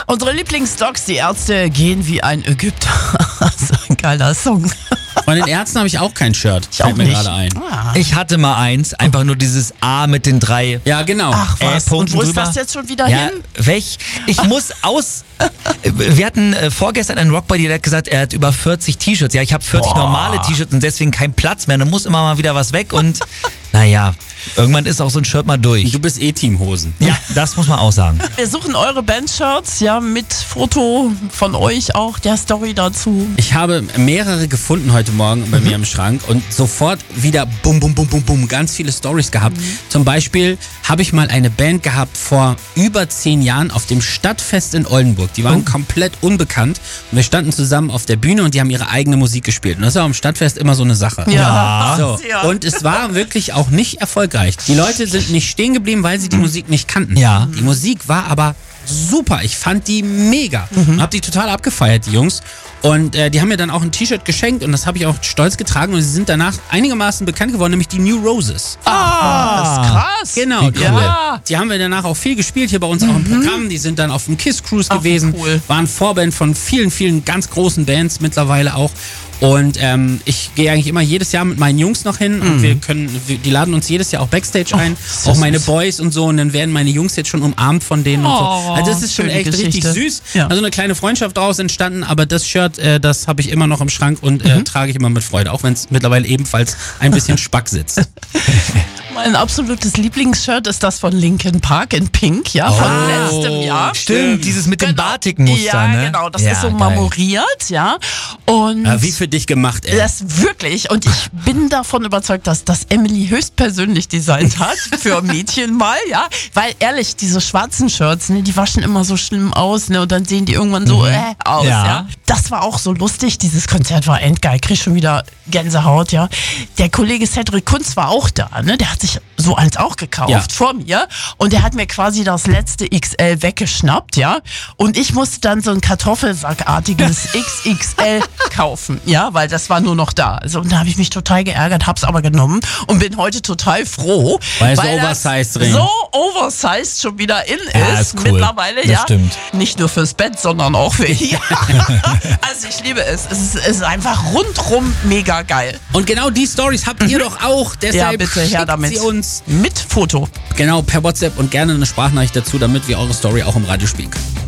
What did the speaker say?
Unsere Lieblingsdocs, die Ärzte gehen wie ein Ägypter. So ein geiler Song. Von den Ärzten habe ich auch kein Shirt. Ich auch Fällt mir nicht. gerade ein. Ich hatte mal eins, einfach nur dieses A mit den 3 Ja, genau. Ach was, und Punkten wo ist drüber. das jetzt schon wieder Ja, hin? ich muss aus... Wir hatten vorgestern einen Rockbuddy, der hat gesagt, er hat über 40 T-Shirts. Ja, ich habe 40 normale T-Shirts und deswegen keinen Platz mehr. Dann muss immer mal wieder was weg und naja, irgendwann ist auch so ein Shirt mal durch. Du bist Teamhosen. Ja, das muss man auch sagen. Wir suchen eure Bandshirts, ja, mit Foto von euch auch, der Story dazu. Ich habe mehrere gefunden heute Morgen bei mir im Schrank und sofort wieder bum, bum, bum, bum, bum, ganz viele Storys gehabt. Zum Beispiel habe ich mal eine Band gehabt vor über 10 Jahren auf dem Stadtfest in Oldenburg. Die waren komplett unbekannt und wir standen zusammen auf der Bühne und die haben ihre eigene Musik gespielt. Und das ist auch am Stadtfest immer so eine Sache. Ja. So. Ja. Und es war wirklich auch nicht erfolgreich. Die Leute sind nicht stehen geblieben, weil sie die Musik nicht kannten. Ja. Die Musik war aber super. Ich fand die mega. Und hab die total abgefeiert, die Jungs. Und die haben mir dann auch ein T-Shirt geschenkt und das habe ich auch stolz getragen und sie sind danach einigermaßen bekannt geworden, nämlich die New Roses. Das ist krass. Genau, Wie cool. Ja. Die haben wir danach auch viel gespielt, hier bei uns auch im Programm. Die sind dann auf dem Kiss Cruise gewesen, cool. waren Vorband von vielen, vielen ganz großen Bands mittlerweile auch. Und ich gehe eigentlich immer jedes Jahr mit meinen Jungs noch hin und die laden uns jedes Jahr auch Backstage ein, auch meine Boys und so, und dann werden meine Jungs jetzt schon umarmt von denen und so. Also das ist schon schöne echt richtig Geschichte. süß. Ja. Also eine kleine Freundschaft daraus entstanden, aber das Shirt, das habe ich immer noch im Schrank und trage ich immer mit Freude, auch wenn es mittlerweile ebenfalls ein bisschen Spack sitzt. Mein absolutes Lieblingsshirt ist das von Linkin Park in Pink, ja, von letztem Jahr. Stimmt, dieses mit dem Batik-Muster, Ja, ne? genau, das Ja, ist so geil. marmoriert, ja. Und Wie für dich gemacht, ey. das wirklich, und ich bin davon überzeugt, dass das Emily höchstpersönlich designt hat, für Mädchen mal, ja. Weil ehrlich, diese schwarzen Shirts, ne, die waschen immer so schlimm aus, ne, und dann sehen die irgendwann so aus, Ja. ja. Das war auch so lustig, dieses Konzert war endgeil, krieg schon wieder Gänsehaut, ja. Der Kollege Cedric Kunz war auch da, ne, der hat sich so eins auch gekauft, Ja. vor mir, und der hat mir quasi das letzte XL weggeschnappt, ja. Und ich musste dann so ein Kartoffelsackartiges XXL kaufen, ja, weil das war nur noch da. Also, und da habe ich mich total geärgert, hab's aber genommen und bin heute total froh, Weil es das oversized drin. so oversized schon wieder in Ja, ist, ist cool. mittlerweile, Das ja. stimmt. Nicht nur fürs Bett, sondern auch für hier. Also ich liebe es. Es ist einfach rundrum mega geil. Und genau die Stories habt ihr doch auch. Ja, Deshalb bitte, her schickt damit. sie uns Mit Foto. genau per WhatsApp und gerne eine Sprachnachricht dazu, damit wir eure Story auch im Radio spielen können.